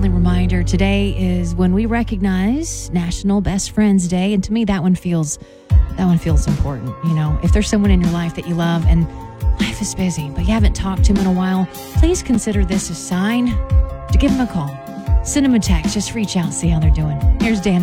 friendly reminder, today is when we recognize National Best Friends Day. And to me, that one feels important. You know, if there's someone in your life that you love and life is busy, but you haven't talked to them in a while, please consider this a sign to give them a call. Send them a text. Just reach out, see how they're doing. Here's Dan.